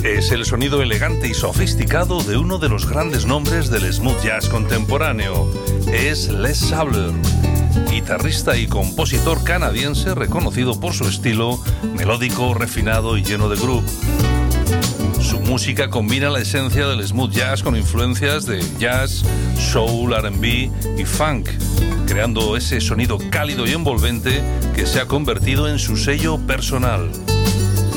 Es el sonido elegante y sofisticado de uno de los grandes nombres del smooth jazz contemporáneo. Es Les Sabler, guitarrista y compositor canadiense reconocido por su estilo melódico, refinado y lleno de groove. Su música combina la esencia del smooth jazz con influencias de jazz, soul, R&B y funk, creando ese sonido cálido y envolvente que se ha convertido en su sello personal.